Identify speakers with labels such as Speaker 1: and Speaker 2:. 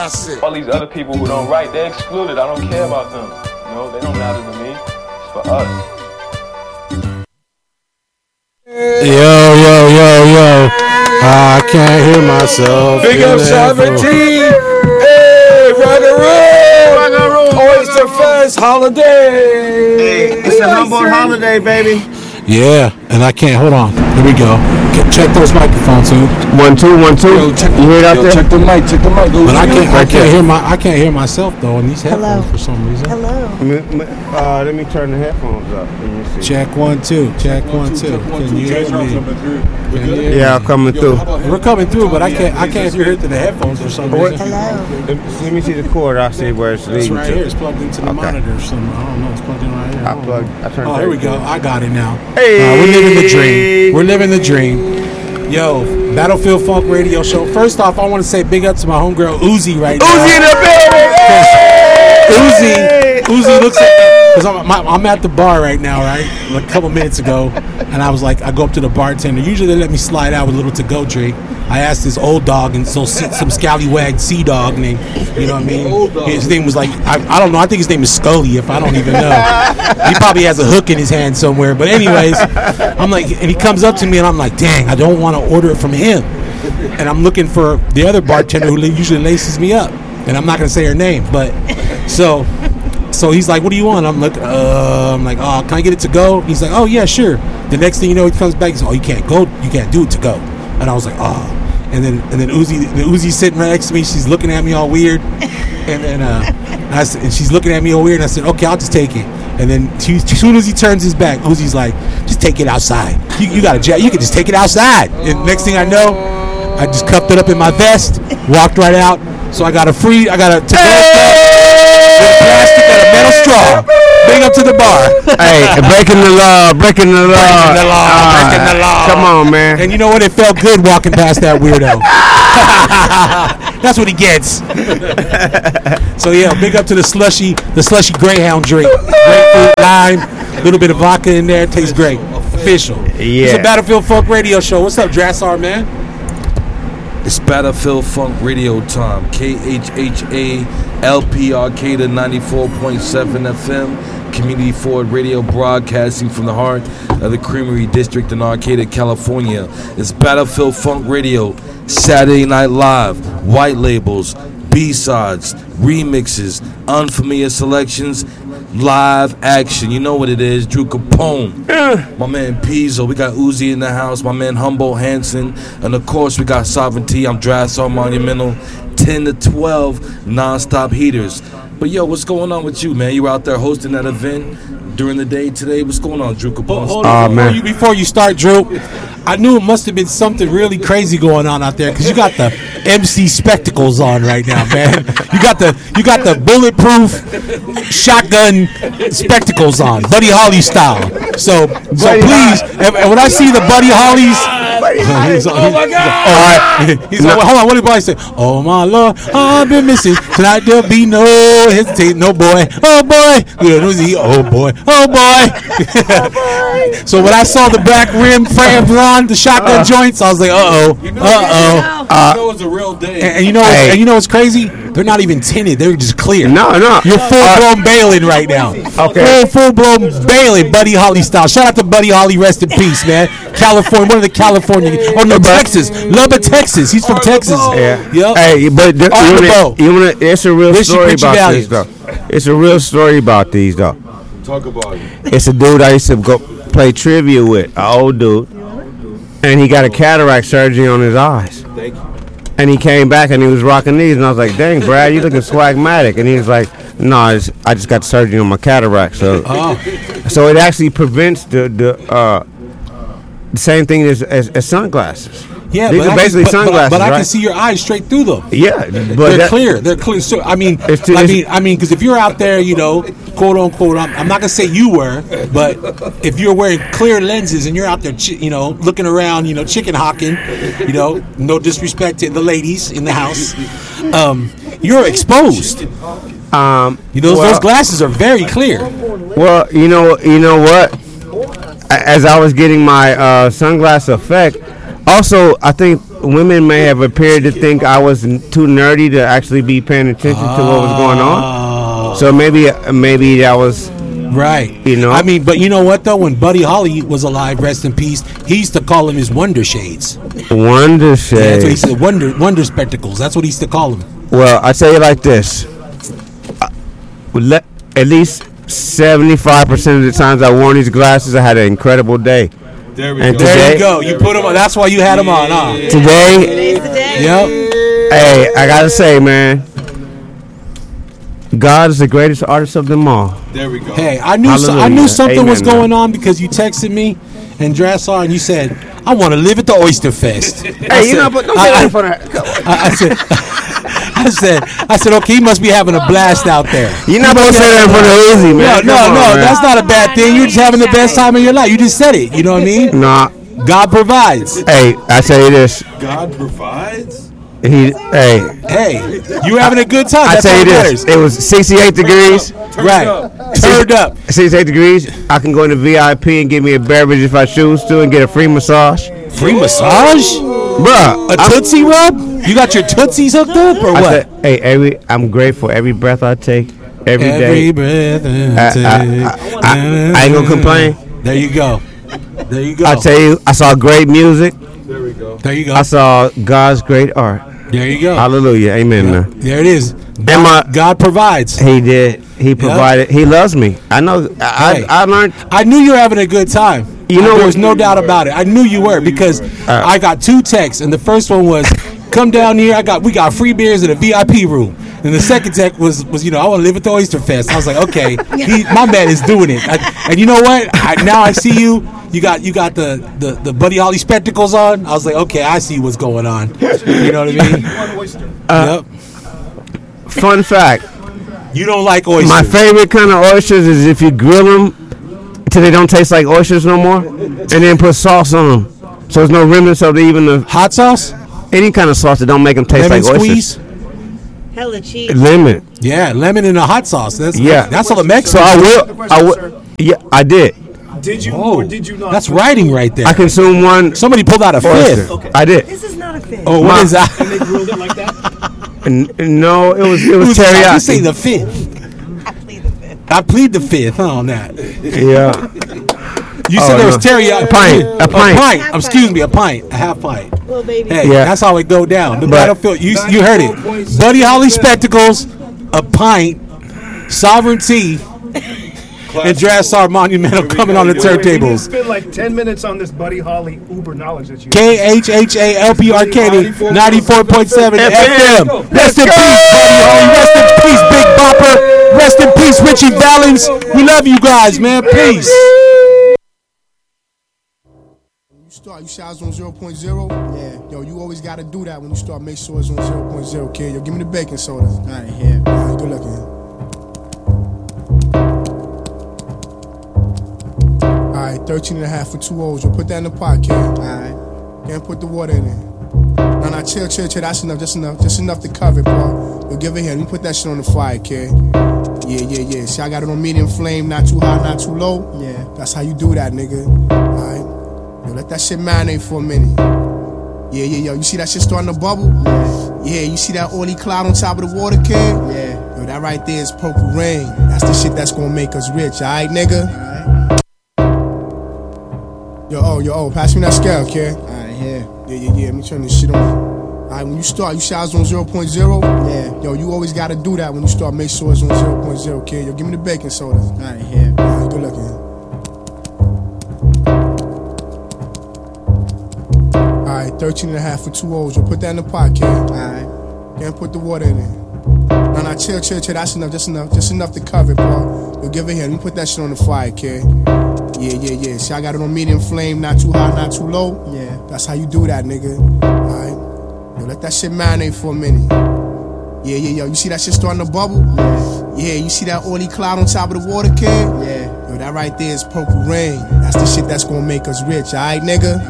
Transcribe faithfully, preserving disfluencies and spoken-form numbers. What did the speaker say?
Speaker 1: All these other people who don't write, they're excluded. I don't care about them. You know, they don't matter to me. It's for us.
Speaker 2: Yo, yo, yo, yo. I can't hear myself.
Speaker 3: Big up seventeen. Hey, rock and roll. Rock and roll. Oyster Fest holiday.
Speaker 4: Hey, it's a Humboldt holiday, baby.
Speaker 2: Yeah, and I can't. Hold on. Here we go. Check those microphones, too.
Speaker 4: One, two, one, two.
Speaker 3: Yo, check,
Speaker 4: you hear it out
Speaker 3: yo,
Speaker 4: there?
Speaker 3: Check the mic. Check the mic.
Speaker 2: But I can't. I can't hear my. I can't hear myself though in these headphones
Speaker 5: Hello.
Speaker 2: for some reason.
Speaker 5: Hello.
Speaker 4: Uh, let me turn the headphones up. Let me see.
Speaker 2: Check one, two. Check one, two. Can you hear me? Can you hear
Speaker 4: Yeah, I'm coming through.
Speaker 2: We're coming through, but I can't. I can't hear it through the headphones for some reason.
Speaker 5: Hello.
Speaker 4: Let me see the cord. I'll see where it's
Speaker 2: It's
Speaker 4: leading
Speaker 2: right
Speaker 4: to.
Speaker 2: here. It's plugged into the
Speaker 4: Okay.
Speaker 2: monitor. Or something. I don't know. It's plugged in right here.
Speaker 4: I plugged. I turned.
Speaker 2: Oh, here we go. I got it now.
Speaker 4: Hey,
Speaker 2: Uh, we're living the dream. We're living the dream. Yo, Battlefield Funk Radio Show. First off, I want to say big up to my homegirl Uzi right now.
Speaker 4: Uzi in the building.
Speaker 2: Uzi, Uzi looks at because I'm, my- I'm at the bar right now, right? Like a couple minutes ago, and I was like, I go up to the bartender. Usually they let me slide out with a little to-go drink. I asked this old dog and so some scallywag sea dog name, you know what I mean? His name was like I, I don't know. I think his name is Scully. If I don't even know, he probably has a hook in his hand somewhere. But anyways, I'm like, and he comes up to me and I'm like, dang, I don't want to order it from him. And I'm looking for the other bartender who usually laces me up, and I'm not gonna say her name, but so. So he's like, "What do you want?" I'm like, uh, "I'm like, oh, can I get it to go?" He's like, "Oh yeah, sure." The next thing you know, he comes back. He's like, "Oh, you can't go. You can't do it to go." And I was like, "Oh." And then and then Uzi, the Uzi's sitting right next to me. She's looking at me all weird, and then uh, I said, and she's looking at me all weird. And I said, "Okay, I'll just take it." And then she, as soon as he turns his back, Uzi's like, "Just take it outside. You, you got a jet. You can just take it outside." And next thing I know, I just cuffed it up in my vest, walked right out. So I got a free, I got a to-go cup with a plastic and a metal straw. Big up to the bar.
Speaker 4: Hey, breaking the law, breaking the law,
Speaker 2: Breaking the law,
Speaker 4: Ah,
Speaker 2: breaking the law.
Speaker 4: Come on, man.
Speaker 2: And you know what? It felt good walking past that weirdo. That's what he gets. So yeah, big up to the slushy, the slushy Greyhound drink. Grapefruit, lime, a little bit of vodka in there. Tastes great. Official.
Speaker 4: Yeah.
Speaker 2: It's a Battlefield Funk Radio Show. What's up, Drassar, man?
Speaker 3: It's Battlefield Funk Radio time. K H H A L P Arcata ninety-four point seven F M. Community Forward Radio broadcasting from the heart of the Creamery District in Arcata, California. It's Battlefield Funk Radio. Saturday Night Live. White labels. B-sides. Remixes. Unfamiliar selections. Live action. You know what it is. Drew Capone. My man Pizzo. We got Uzi in the house. My man Humboldt Hansen. And of course we got Sovereignty. I'm Drassar Monumental. ten to twelve non-stop heaters. But yo, what's going on with you, man? You were out there hosting that event during the day today. What's going on, Drew Capone?
Speaker 2: Hold
Speaker 4: Oh,
Speaker 2: on, before
Speaker 4: man.
Speaker 2: you, before you start, Drew, I knew it must have been something really crazy going on out there because you got the M C spectacles on right now, man. You got the you got the bulletproof shotgun spectacles on, Buddy Holly style. So, so
Speaker 4: Buddy
Speaker 2: please, and, and when I see the Buddy Hollies, he's,
Speaker 3: Oh my God!
Speaker 2: all right, he's like, hold on, what did Buddy say? Oh my Lord, I've been missing tonight. There'll be no hesitation, no boy, oh boy, oh boy, oh boy. So when I saw the black rim frame on the shotgun joints, I was like, uh oh, uh oh.
Speaker 3: You know it's a real day.
Speaker 2: And, and you know,
Speaker 4: Hey.
Speaker 2: and you know what's crazy? They're not even tinted; they're just clear.
Speaker 4: No, no.
Speaker 2: You're full blown bailing right now.
Speaker 4: Okay.
Speaker 2: Full full blown bailing, Buddy Holly style. Shout out to Buddy Holly, rest in peace, man. California, one of the California. Oh no, Texas, Lubbock, Texas. He's from Texas.
Speaker 4: Yeah.
Speaker 2: Yep.
Speaker 4: Hey, but the,
Speaker 2: On the
Speaker 4: you
Speaker 2: boat.
Speaker 4: wanna, you wanna, it's a real
Speaker 2: Richie
Speaker 4: story
Speaker 2: Richie
Speaker 4: about
Speaker 2: Valiant.
Speaker 4: this, though. It's a real story about these, though.
Speaker 3: Talk about it.
Speaker 4: It's a dude I used to go play trivia with, an old dude, and he got a cataract surgery on his eyes.
Speaker 3: Thank you.
Speaker 4: And he came back and he was rocking these, and I was like, "Dang, Brad, you looking swagmatic." And he was like, "No, it's, I just got surgery on my cataract." So,
Speaker 2: Oh.
Speaker 4: so it actually prevents the the uh, the same thing as, as, as sunglasses.
Speaker 2: Yeah,
Speaker 4: These
Speaker 2: but
Speaker 4: are
Speaker 2: I
Speaker 4: basically
Speaker 2: can, but,
Speaker 4: sunglasses,
Speaker 2: but, but I
Speaker 4: right?
Speaker 2: can see your eyes straight through them.
Speaker 4: Yeah, but
Speaker 2: They're
Speaker 4: that-
Speaker 2: clear. They're clear. So I mean,
Speaker 4: It's too-
Speaker 2: I
Speaker 4: it's-
Speaker 2: mean, I mean, because if you're out there, you know, quote unquote, I'm, I'm not gonna say you were, but if you're wearing clear lenses and you're out there, chi- you know, looking around, you know, chicken hawking, you know, no disrespect to the ladies in the house, um, you're exposed.
Speaker 4: Um,
Speaker 2: You know, those,
Speaker 4: well,
Speaker 2: those glasses are very clear.
Speaker 4: Well, you know, you know what? A- As I was getting my uh, sunglass effect, also I think women may have appeared to think I was n- too nerdy to actually be paying attention to what was going on. So maybe maybe that was
Speaker 2: right.
Speaker 4: You know,
Speaker 2: I mean, but you know what though? When Buddy Holly was alive, rest in peace, he used to call him his Wonder Shades.
Speaker 4: Wonder Shades.
Speaker 2: Yeah, that's what he said. Wonder Wonder spectacles. That's what he used to call them.
Speaker 4: Well, I tell you like this. I, let, at least seventy-five percent of the times I wore these glasses, I had an incredible day.
Speaker 3: There we
Speaker 4: and
Speaker 3: go.
Speaker 4: Today,
Speaker 2: there you go. You put them on. That's why you had them on, huh?
Speaker 4: Today.
Speaker 2: Yep.
Speaker 4: Hey, I gotta say, man, God is the greatest artist of them all.
Speaker 3: There we go.
Speaker 2: Hey, I knew so, I knew something Amen, was going man. on because you texted me and Drassar and you said, I want to live at the Oyster Fest.
Speaker 4: Hey,
Speaker 2: I
Speaker 4: you
Speaker 2: said,
Speaker 4: know, but don't
Speaker 2: I,
Speaker 4: say that
Speaker 2: I,
Speaker 4: in front of her.
Speaker 2: I, I said, I said, I said, okay, he must be having a blast out there.
Speaker 4: You're not supposed to say that in front of Uzi, man.
Speaker 2: No, no,
Speaker 4: on,
Speaker 2: no,
Speaker 4: man.
Speaker 2: that's not a bad thing. You're just having the best time of your life. You just said it. You know what I mean?
Speaker 4: Nah.
Speaker 2: God provides.
Speaker 4: Hey, I tell you this.
Speaker 3: God provides?
Speaker 4: He, hey.
Speaker 2: Hey, you having a good time.
Speaker 4: I
Speaker 2: That's
Speaker 4: tell you
Speaker 2: this.
Speaker 4: Matters. It was sixty-eight degrees.
Speaker 2: Right. Turned up.
Speaker 4: sixty-eight degrees. I can go into V I P and get me a beverage if I choose to and get a free massage.
Speaker 2: Free massage?
Speaker 4: Bruh.
Speaker 2: A Tootsie Rub? You got your Tootsies hooked up or
Speaker 4: I
Speaker 2: what?
Speaker 4: said, hey, every I'm grateful every breath I take, every,
Speaker 2: every
Speaker 4: day.
Speaker 2: breath I,
Speaker 4: I,
Speaker 2: take.
Speaker 4: I, I, I, I ain't gonna complain.
Speaker 2: There you go. There you go.
Speaker 4: I tell you, I saw great music.
Speaker 3: There we go.
Speaker 2: There you go.
Speaker 4: I saw God's great art.
Speaker 2: There you go.
Speaker 4: Hallelujah. Amen.
Speaker 2: Yeah.
Speaker 4: Man.
Speaker 2: There it is. God,
Speaker 4: And my,
Speaker 2: God provides.
Speaker 4: He did. He provided. Yep. He loves me. I know. I,
Speaker 2: hey,
Speaker 4: I, I learned.
Speaker 2: I knew you were having a good time.
Speaker 4: You know,
Speaker 2: there was no doubt about it. I knew you were because uh, I got two texts, and the first one was, "Come down here. I got we got free beers in a V I P room." And the second text was, was you know, I want to live at the Oyster Fest. I was like, okay, he, my man is doing it. I, and you know what? I, now I see you. You got you got the, the, the Buddy Holly spectacles on. I was like, okay, I see what's going on. You know what I mean?
Speaker 4: Uh, yep. Fun fact.
Speaker 2: You don't like oysters.
Speaker 4: My favorite kind of oysters is if you grill them till they don't taste like oysters no more, and then put sauce on them, so there's no remnants of the, even the
Speaker 2: hot sauce.
Speaker 4: Any kind of sauce that don't make them taste
Speaker 2: lemon
Speaker 4: like
Speaker 2: squeeze?
Speaker 4: oysters.
Speaker 5: Hella cheese.
Speaker 4: Lemon.
Speaker 2: Yeah, lemon in a hot sauce. That's
Speaker 4: yeah.
Speaker 2: That's all the Mexican.
Speaker 4: So I will. I will. Yeah, I did.
Speaker 6: Did you
Speaker 2: oh,
Speaker 6: or did you not?
Speaker 2: That's writing right there.
Speaker 4: I consumed one.
Speaker 2: Somebody pulled out a fifth.
Speaker 4: Okay. I did.
Speaker 5: This is not a fifth.
Speaker 2: Oh, what
Speaker 4: My,
Speaker 2: is that?
Speaker 6: And they grilled it like that?
Speaker 4: N- no, it was it was teriyaki.
Speaker 2: You say the fifth.
Speaker 5: I plead the fifth.
Speaker 2: I plead the fifth huh, on that.
Speaker 4: Yeah.
Speaker 2: You
Speaker 4: oh,
Speaker 2: said there
Speaker 4: no.
Speaker 2: was teriyaki.
Speaker 4: A pint. A pint.
Speaker 2: A pint. Um, excuse me, a pint. A half pint.
Speaker 5: Little baby.
Speaker 2: Hey,
Speaker 4: yeah.
Speaker 2: that's how it go down. The
Speaker 4: But,
Speaker 2: battlefield. You you heard it. Buddy Holly spectacles, a pint, sovereignty. And Drassar Monumental coming on the turntables.
Speaker 6: We spend like ten minutes on this Buddy Holly Uber knowledge that you.
Speaker 2: K H H A L P R K ninety-four point seven F M. Rest in peace, Buddy Holly. Rest in peace, Big Bopper. Rest in peace, Richie Valens. We love you guys, man. Peace.
Speaker 7: You start, you shots on zero point zero. Yeah. Yo, you always got to do that when you start. Make sure it's on zero point zero, kid. Yo, give me the baking soda. All right, here. All right, good looking. All right, thirteen and a half for two O's. You'll put that in the pot, kid. All right. Can't put the water in it. Nah, nah, chill, chill, chill. That's enough, just enough. Just enough to cover it, bro. You'll give it here. Let me put that shit on the fire, kid. Yeah, yeah, yeah. See, I got it on medium flame, not too high, not too low. Yeah. That's how you do that, nigga. All right. Yo, let that shit marinate for a minute. Yeah, yeah, yo. You see that shit starting to bubble? Yeah. Yeah, you see that oily cloud on top of the water, kid? Yeah. Yo, that right there is purple rain. That's the shit that's gonna make us rich, all right, nigga? All right. Yo, oh, yo, oh, pass me that scale, kid. All right, here. Yeah, yeah, yeah. Let me turn this shit on. All right, when you start, you shots on zero point zero? Yeah. Yo, you always gotta do that when you start. Make sure it's on zero point zero, kid. Yo, give me the baking soda. All right, here. All right, good looking. All right, thirteen and a half for two O's. You'll put that in the pot, kid. All right. Can't put the water in it. Nah, nah, chill, chill, chill. That's enough, just enough. Just enough to cover it, bro. You'll give it here. Let me put that shit on the fire, kid. Yeah, yeah, yeah. See, I got it on medium flame, not too high, not too low. Yeah. That's how you do that, nigga. All right. Yo, let that shit marinate for a minute. Yeah, yeah, yo. You see that shit starting to bubble? Yeah. Yeah, you see that oily cloud on top of the water, kid? Yeah. Yo, that right there is purple rain. That's the shit that's gonna make us rich, all right, nigga? All